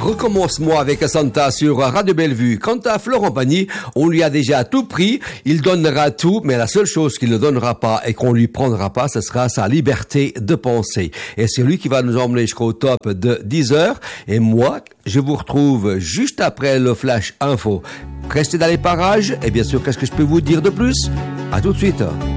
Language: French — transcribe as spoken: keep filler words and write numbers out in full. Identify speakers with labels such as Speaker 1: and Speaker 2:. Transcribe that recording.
Speaker 1: Recommence-moi avec Santa sur Radio Bellevue. Quant à Florent Pagny, on lui a déjà tout pris. Il donnera tout, mais la seule chose qu'il ne donnera pas et qu'on lui prendra pas, ce sera sa liberté de penser. Et c'est lui qui va nous emmener jusqu'au top de dix heures. Et moi, je vous retrouve juste après le Flash Info. Restez dans les parages. Et bien sûr, qu'est-ce que je peux vous dire de plus? À tout de suite.